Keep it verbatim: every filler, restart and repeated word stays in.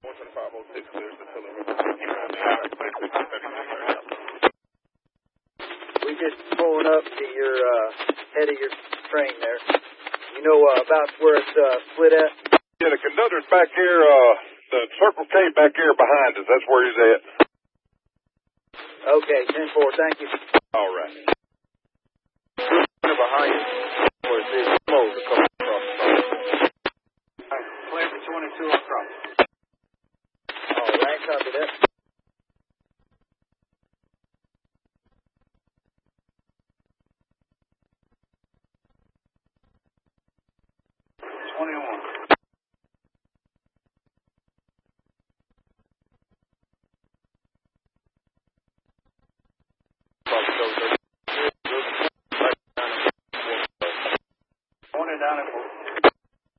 five oh six, there's the pillar. We just pulling up to your uh, head of your train there. You know uh, about where it's uh, split at? Yeah, the conductor's back here, uh, the Circle K back here behind us. That's where he's at. Okay, ten four, thank you. All right. Behind you. Where it says close across the cross. Clear for twenty-two across. All right, copy that.